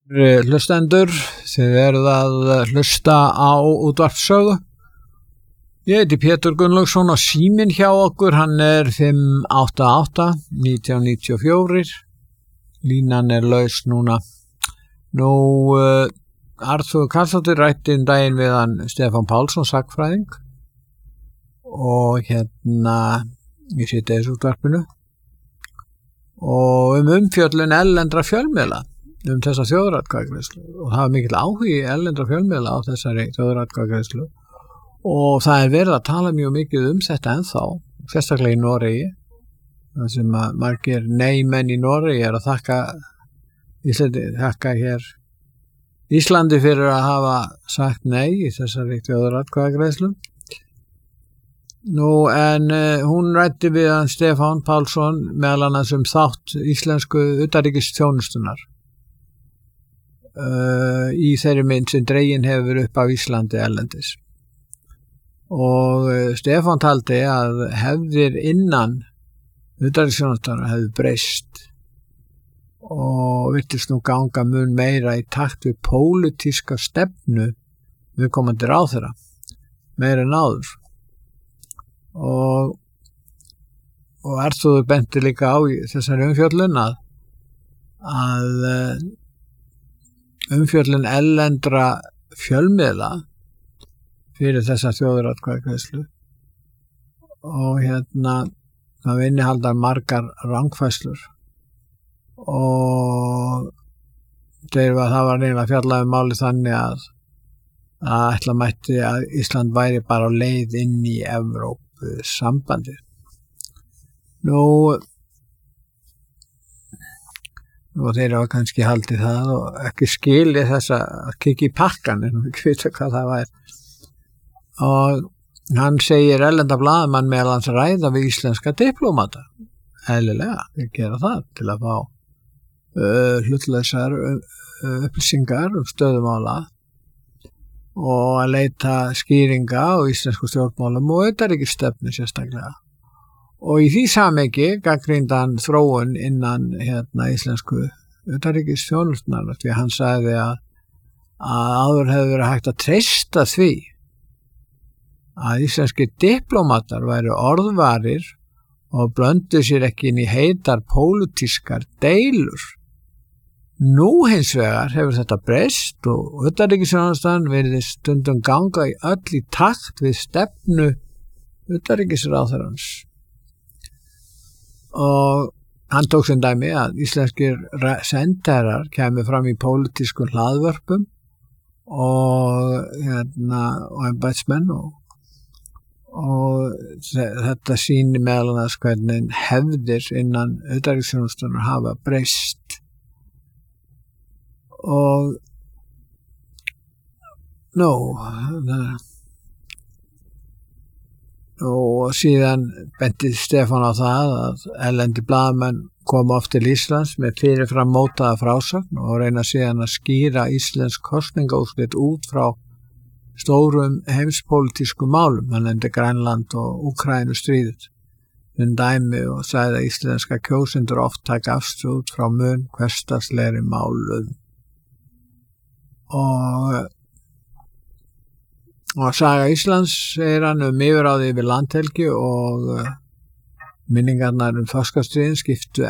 Hlustendur, þið eruð að hlusta á útvarpssögu. Ég heiti Pétur Gunnlaugsson og síminn hjá okkur, hann er 588-1994. Línan er laus núna. Arthur Karlsdóttir rætti daginn við hann Stefán Pálsson, sagnfræðing. Og ég siti þessu útvarpinu. Og umfjöllun erlendra fjölmiðla. Þessa þjóðaratkvæðagreiðslu og það var mikill áhugi erlendra fjölmiðla á þessari þjóðaratkvæðagreiðslu og það er verið að tala mjög mikið þetta ennþá, sérstaklega í Noregi, þar sem að margir nei-menn í Noregi er að þakka hér Íslandi fyrir að hafa sagt nei í þessari þjóðaratkvæðagreiðslu. En hún ræddi við hann Stefán Pálsson meðal annars þátt íslensku utanríkisþjónustunnar í þeirri mynd sem dregin hefur upp af Íslandi erlendis. Og Stefán taldi að hefðir innan utanríkisþjónustunnar hefðu breyst og virtist nú ganga mun meira í takt við pólitíska stefnu viðkomandi ráðherra, meira en áður. Og Arthur benti líka á þessari umfjöllun að umfjöllun erlendra fjölmiðla fyrir þessa þjóðaratkvæðagreiðslu og það innihaldar margar rangfærslur og það var eiginlega fjallað máli þannig að ætla mætti að Ísland væri bara á leið inn í Evrópusambandið. Og þeir hafa kannski haldið það og ekki skilið þessa að kikki í pakkan en ekki vita hvað það var. Og hann segir erlenda blaðamann meðal hans ræða við íslenska diplómata. Eðlilega, þeir gera það til að fá hlutlausar upplýsingar stöðumála og að leita skýringa á íslensku stjórnmálum og utanríkisstefnu sérstaklega. Og í því samhengi gagnrýndi hann þróun innan íslensku utanríkisþjónustunnar því að hann sagði að áður hefði verið hægt að treysta því að íslenski diplómatar væru orðvarir og blöndu sér ekki inn í heitar pólitískar deilur. Nú hins vegar hefur þetta breyst og utanríkisþjónustan virðist stundum ganga í öll í takt við stefnu utanríkisráðherrans. Og hann tók sem dæmi að íslenskir sendiherrar kæmu fram í pólitískum hlaðvörpum og embættismenn og þetta sýnir meðal annars hvernig hefðir innan utanríkisþjónustunnar hafa breyst. Og síðan benti Stefán á það að erlendi blaðamenn koma oft til Íslands með fyrirfram mótaða frásögn og reyna síðan að skýra íslensk kosningaúrslit út frá stórum heimspólitískum málum. Hann nefndi Grænland og Úkraínustríðið dæmi og sagði að íslenska kjósendur oft taka afstöðu út frá mun hversdagslegri málum. Og saga Íslands segir hann yfirráði yfir landhelgi og minningarnar þorskastríðin skiptu